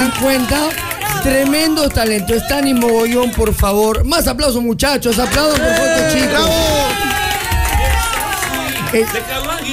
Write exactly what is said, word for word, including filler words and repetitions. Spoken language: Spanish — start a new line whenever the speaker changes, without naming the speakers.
dan cuenta, tremendo talento. Están en mogollón, por favor. Más aplausos, muchachos. Aplaudan, por favor, chicos.
¡Bravo!
Eh,